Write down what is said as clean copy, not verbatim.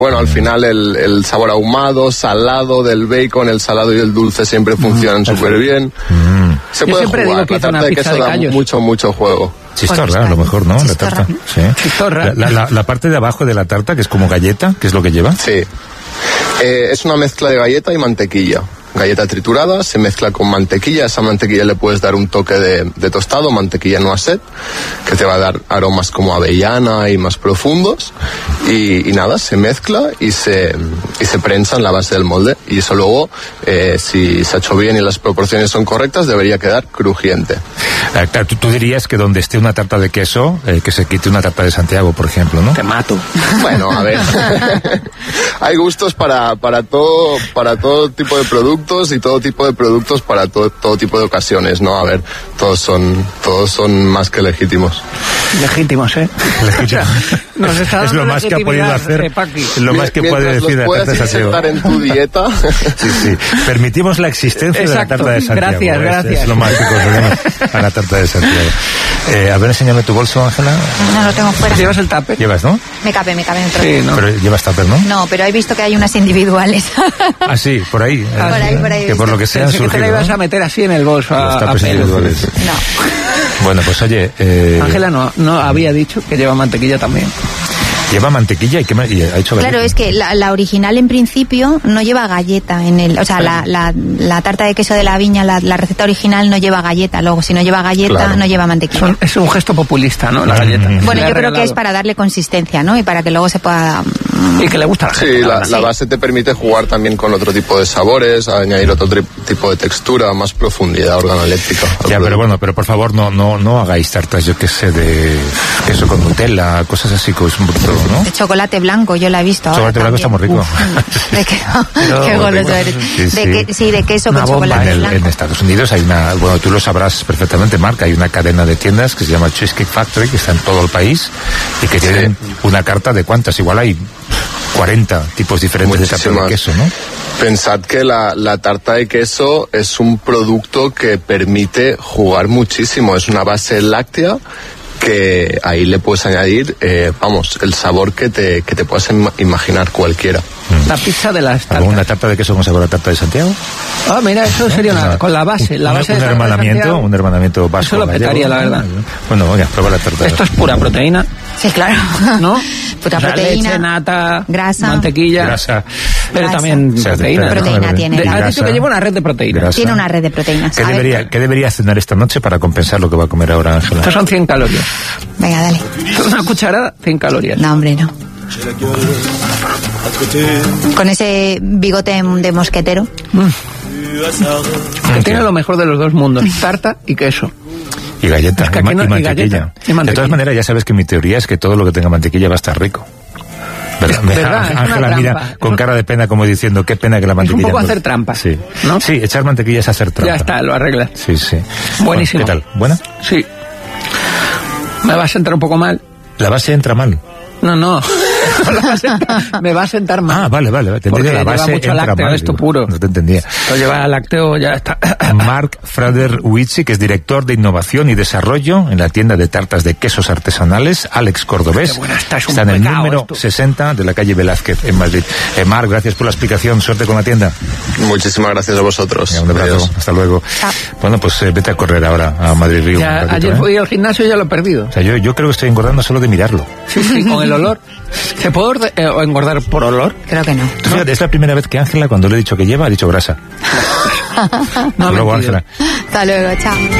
Bueno, al final el sabor ahumado, salado del bacon, el salado y el dulce siempre funcionan súper bien. Se puede jugar, digo que la tarta de queso da mucho juego. Chistorra, a lo mejor, ¿no? La tarta. Sí. Chistorra. La parte de abajo de la tarta, que es como galleta, ¿qué es lo que lleva? Sí. Es una mezcla de galleta y mantequilla. Galleta triturada, se mezcla con mantequilla. A esa mantequilla le puedes dar un toque de tostado, mantequilla noisette, que te va a dar aromas como avellana y más profundos. Y nada, se mezcla y se prensa en la base del molde. Y eso luego, si se ha hecho bien y las proporciones son correctas, debería quedar crujiente. Claro, tú dirías que donde esté una tarta de queso, que se quite una tarta de Santiago, por ejemplo, ¿no? Te mato. Bueno, a ver. Hay gustos para todo tipo de productos y todo tipo de productos para todo tipo de ocasiones, ¿no? A ver, todos son más que legítimos. Legítimos, ¿eh? Nos está es lo más que ha podido hacer, lo más que puede decir la tarta de Santiago. Estar en tu dieta. Sí. Permitimos la existencia de la tarta de Santiago. Gracias. Es lo más que conseguimos a la tarta de Santiago. A ver, enséñame tu bolso, Ángela. No, lo tengo fuera. ¿Llevas el tupper? ¿Llevas, no? Me cabe dentro. Sí, ¿no? Pero llevas tupper, ¿no? No, pero he visto que hay unas individuales. Ah, sí, por ahí. Por ahí. Que por lo que sea han surgido, que te la ibas a meter así en el bolso. Los tuppers individuales. No. Bueno, pues oye... Ángela no había dicho que lleva mantequilla también. Lleva mantequilla y ha hecho galleta. Claro, es que la original en principio no lleva galleta en el, o sea, la tarta de queso de la viña, la receta original no lleva galleta. Luego, si no lleva galleta, no lleva mantequilla. Es un gesto populista, ¿no? La galleta. Bueno, yo creo que es para darle consistencia, ¿no? Y para que luego se pueda... Y que le gusta a la gente. Sí, la base te permite jugar también con otro tipo de sabores, añadir otro tipo de textura, más profundidad organoléptica. Ya, pero bueno, por favor no hagáis tartas, yo qué sé, de queso con Nutella, cosas así, que es un poquito, ¿no? De chocolate blanco, yo la he visto. Chocolate blanco está muy rico. Qué goloso eres. Sí, de queso con chocolate blanco. En Estados Unidos hay una, bueno, tú lo sabrás perfectamente, Marc, hay una cadena de tiendas que se llama Cheesecake Factory, que está en todo el país, y que tienen una carta de cuántas, igual hay 40 tipos diferentes de tarta de queso, ¿no? Pensad que la tarta de queso es un producto que permite jugar muchísimo. Es una base láctea que ahí le puedes añadir, el sabor que te puedas imaginar cualquiera. La pizza de las tartas. ¿Alguna tarta de queso con sabor a tarta de Santiago? Ah, mira, eso sería con la base. La base un hermanamiento vasco. Eso lo petaría, la verdad. Bueno, voy a probar la tarta. Esto es pura proteína. Sí, claro. ¿No? Pura proteína. Leche, nata, grasa, mantequilla. Grasa. Pero grasa. también proteína. Proteína tiene. Ha dicho que lleva una red de proteínas. Grasa. Tiene una red de proteínas. ¿Qué debería cenar esta noche para compensar lo que va a comer ahora Ángela? Estos son 100 calorías. Venga, dale. Una cucharada, 100 calorías. No, hombre, no. Con ese bigote de mosquetero. Que tiene lo mejor de los dos mundos, tarta y queso. Y galleta, y mantequilla. De todas maneras, ya sabes que mi teoría es que todo lo que tenga mantequilla va a estar rico. Ángela mira con cara de pena como diciendo, qué pena que la mantequilla... Es un poco hacer trampa. Sí, ¿no? Sí, echar mantequilla es hacer trampa. Ya está, lo arreglas. Sí. Buenísimo. ¿Qué tal? ¿Buena? Sí. Me va a sentar un poco mal. ¿La base entra mal? No. Me va a sentar mal. Ah, vale. Te entendí, la base mucho entra lácteo, mal. esto puro. No te entendía. Esto lleva lácteo, ya está. Marc Frader-Huitzi, que es director de innovación y desarrollo en la tienda de tartas de quesos artesanales Alex Cordobés. Está en el número 60 de la calle Velázquez, en Madrid. Marc, gracias por la explicación. Suerte con la tienda. Muchísimas gracias a vosotros. Un abrazo. Adiós. Hasta luego. Bueno, pues vete a correr ahora a Madrid-Río. Ayer fui al gimnasio y ya lo he perdido. O sea, yo creo que estoy engordando solo de mirarlo. Sí, con el olor. ¿Se puede engordar por olor? Creo que no. Fíjate, es la primera vez que Ángela, cuando le he dicho que lleva, ha dicho grasa. No, hasta luego, Ángela. Hasta luego, chao.